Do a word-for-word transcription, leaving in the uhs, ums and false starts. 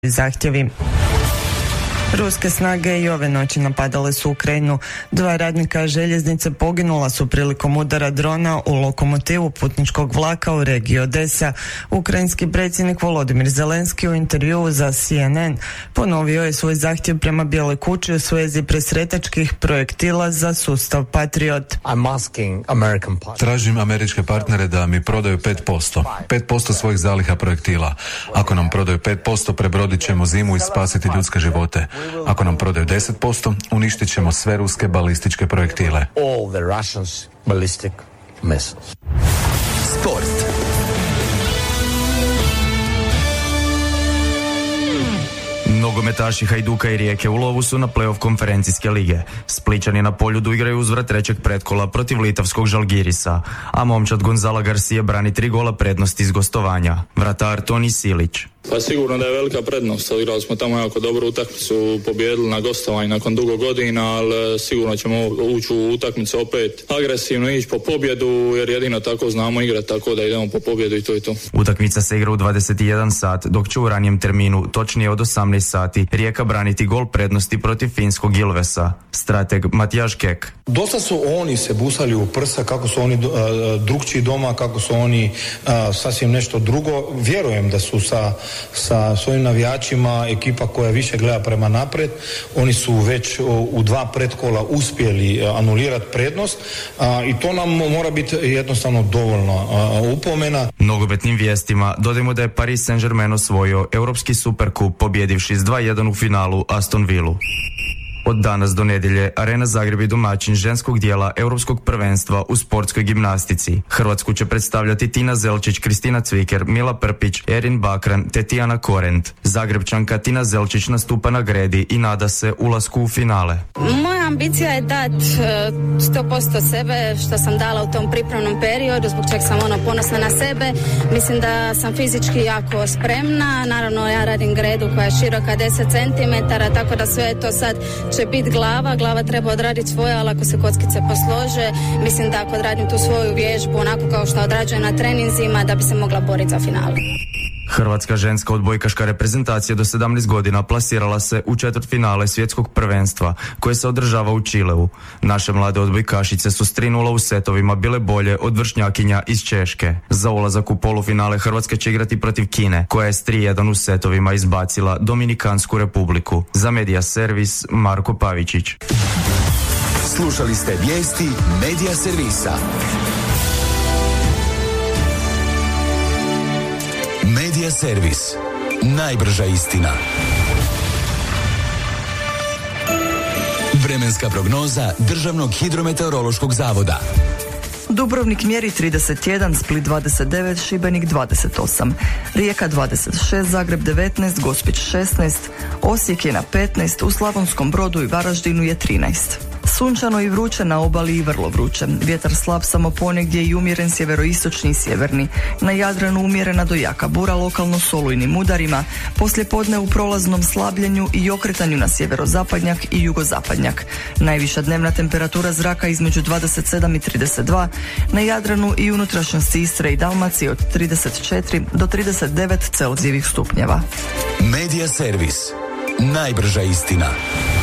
zahtjevi. Ruske snage i ove noći napadale su Ukrajinu. Dva radnika željeznice poginula su prilikom udara drona u lokomotivu putničkog vlaka u regiji Odesa. Ukrajinski predsjednik Volodimir Zelenski u intervjuu za C N N ponovio je svoj zahtjev prema Bijeloj kući u svezi presretačkih projektila za sustav Patriot. Tražim američke partnere da mi prodaju pet posto. pet posto svojih zaliha projektila. Ako nam prodaju pet posto, prebrodit ćemo zimu i spasiti ljudske živote. Ako nam prodaju deset posto, uništit ćemo sve ruske balističke projektile. Sport. Nogometaši Hajduka i Rijeke u lovu su na play-off konferencijske lige. Splićani na Poljudu igraju uzvrat trećeg pretkola protiv litavskog Žalgirisa, a momčad Gonzala Garcia brani tri gola prednosti iz gostovanja. Vratar Toni Silić. Pa sigurno da je velika prednost, igrali smo tamo jako dobru utakmicu, pobijedili na gostovanju nakon dugo godina, ali sigurno ćemo ući u utakmicu opet agresivno, ići po pobjedu, jer jedino tako znamo igrati, tako da idemo po pobjedu i to je to. Utakmica se igra u dvadeset jedan sat, dok će u ranijem terminu, točnije od osamnaest sati, Rijeka braniti gol prednosti protiv finskog Ilvesa. Strateg Matijaš Kek. Dosta su oni se busali u prsa, kako su oni uh, drugčiji doma, kako su oni uh, sasvim nešto drugo. Vjerujem da su sa sa svojim navijačima ekipa koja više gleda prema naprijed. Oni su već u dva pretkola uspjeli anulirati prednost a, i to nam mora biti jednostavno dovoljno a, upomena. Nogometnim vijestima dodajmo da je Paris Saint-Germain osvojio Europski superkup pobjedivši s dva jedan u finalu Aston Villu. Od danas do nedjelje Arena Zagreb je domaćin ženskog dijela Europskog prvenstva u sportskoj gimnastici. Hrvatsku će predstavljati Tina Zelčić, Kristina Cviker, Mila Prpić, Erin Bakran te Tijana Korent. Zagrebčanka Tina Zelčić nastupa na gredi i nada se ulasku u finale. Moja ambicija je dati sto posto sebe što sam dala u tom pripremnom periodu, zbog čega sam ono ponosna na sebe. Mislim da sam fizički jako spremna. Naravno ja radim gredu koja je široka deset centimetara, tako da sve to sad će biti glava, glava treba odraditi svoje, ali ako se kockice poslože, mislim da ako odradim tu svoju vježbu onako kao što odrađujem na treninzima, da bi se mogla boriti za finale. Hrvatska ženska odbojkaška reprezentacija do sedamnaest godina plasirala se u četvrtfinale svjetskog prvenstva koje se održava u Čileu. Naše mlade odbojkašice su s tri nula u setovima bile bolje od vršnjakinja iz Češke. Za ulazak u polufinale Hrvatska će igrati protiv Kine, koja je s tri jedan u setovima izbacila Dominikansku republiku. Za Medija Servis Marko Pavičić. Slušali ste vijesti Medija Servisa. Medija Servis. Najbrža istina. Vremenska prognoza Državnog hidrometeorološkog zavoda. Dubrovnik mjeri trideset jedan, Split dvadeset devet, Šibenik dvadeset osam, Rijeka dvadeset šest, Zagreb devetnaest, Gospić šesnaest, Osijek je na petnaest, u Slavonskom Brodu i Varaždinu je trinaest. Sunčano i vruće na obali i vrlo vruće. Vjetar slab samo ponegdje i umjeren sjeveroistočni i sjeverni. Na Jadranu umjerena do jaka bura, lokalno s olujnim udarima. Poslijepodne u prolaznom slabljenju i okretanju na sjeverozapadnjak i jugozapadnjak. Najviša dnevna temperatura zraka između dvadeset sedam i trideset dva. Na Jadranu i unutrašnjosti Istre i Dalmacije od trideset četiri do trideset devet Celzijevih stupnjeva. Medija Servis. Najbrža istina.